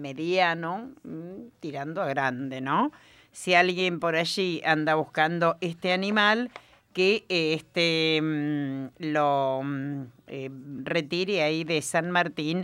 mediano, tirando a grande, ¿no? Si alguien por allí anda buscando este animal, que lo retire ahí de San Martín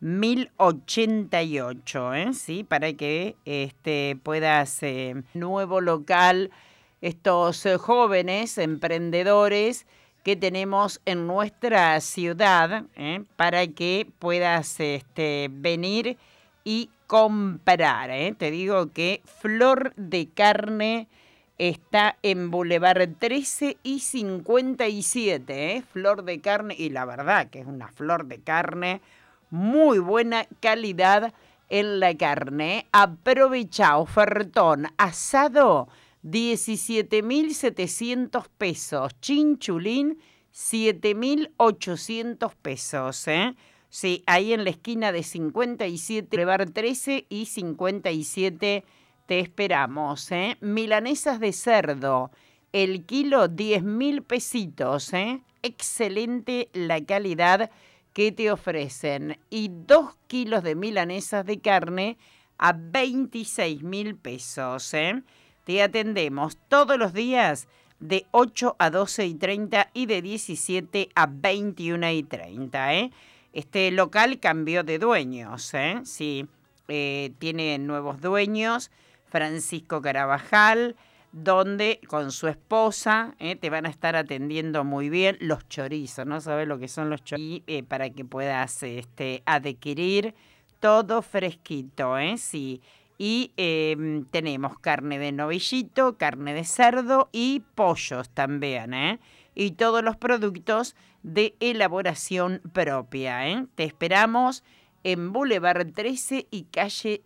1088, ¿sí? Para que puedas, nuevo local, estos jóvenes emprendedores que tenemos en nuestra ciudad, para que puedas venir y comprar. Te digo que Flor de Carne está en Boulevard 13 y 57, Flor de Carne, y la verdad que es una flor de carne, muy buena calidad en la carne. Aprovecha, ofertón, asado, 17.700 pesos, chinchulín, 7.800 pesos, Sí, ahí en la esquina de 57, Boulevard 13 y 57 te esperamos, Milanesas de cerdo, el kilo 10.000 pesitos, Excelente la calidad que te ofrecen. Y 2 kilos de milanesas de carne a 26.000 pesos, Te atendemos todos los días de 8 a 12:30 y de 17 a 21:30, Este local cambió de dueños, Sí, tiene nuevos dueños, Francisco Carabajal, donde con su esposa te van a estar atendiendo muy bien los chorizos, ¿no? ¿Sabes lo que son los chorizos? Para que puedas adquirir todo fresquito, sí. Y tenemos carne de novillito, carne de cerdo y pollos también, y todos los productos de elaboración propia, Te esperamos en Boulevard 13 y calle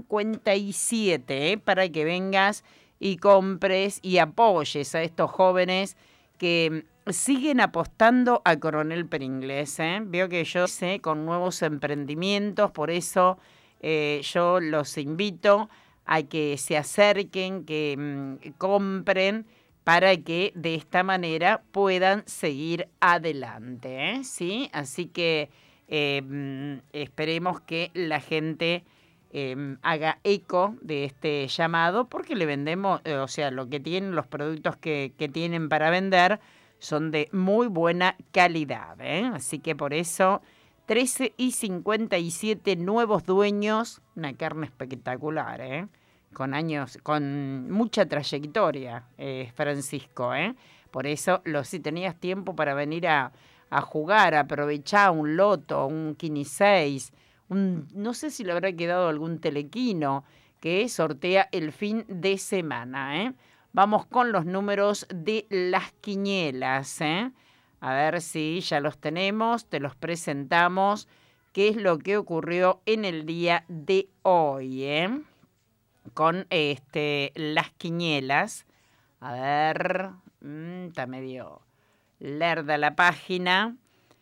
57, para que vengas y compres y apoyes a estos jóvenes que siguen apostando a Coronel Pringles, Veo que yo sé con nuevos emprendimientos, por eso yo los invito a que se acerquen, que compren, para que de esta manera puedan seguir adelante, ¿sí? Así que esperemos que la gente haga eco de este llamado, porque le vendemos, o sea, lo que tienen, los productos que tienen para vender son de muy buena calidad, Así que por eso 13 y 57 nuevos dueños, una carne espectacular, con años, con mucha trayectoria, Francisco, Por eso, si tenías tiempo para venir a jugar, aprovechar un loto, un Quini 6, no sé si le habrá quedado algún telequino que sortea el fin de semana, Vamos con los números de las quinielas, A ver si ya los tenemos, te los presentamos. ¿Qué es lo que ocurrió en el día de hoy, con las quinielas? A ver, está medio lerda la página.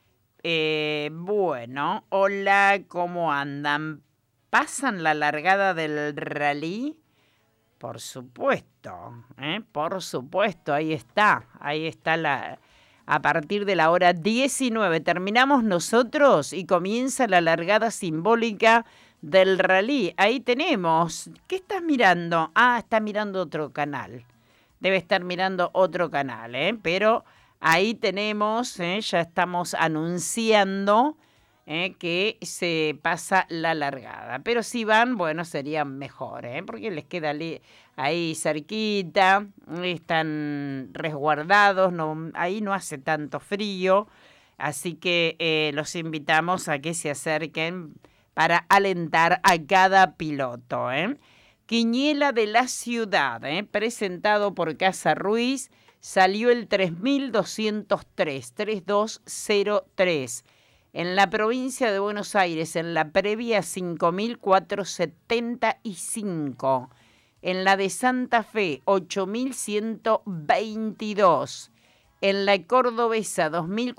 Bueno, hola, ¿cómo andan? ¿Pasan la largada del rally? Por supuesto, ahí está a partir de la hora 19. Terminamos nosotros y comienza la largada simbólica del rally. Ahí tenemos. ¿Qué estás mirando? Está mirando otro canal. Debe estar mirando otro canal, pero ahí tenemos, ya estamos anunciando que se pasa la largada. Pero si van, bueno, sería mejor, porque les queda ahí cerquita, están resguardados, ahí no hace tanto frío, así que los invitamos a que se acerquen para alentar a cada piloto, Quiniela de la ciudad, presentado por Casa Ruiz, salió el 3203. En la provincia de Buenos Aires, en la previa 5.475. En la de Santa Fe, 8.122. En la cordobesa,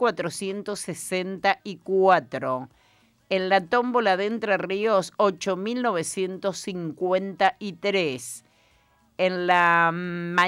2.464. En la tómbola de Entre Ríos, 8.953. En la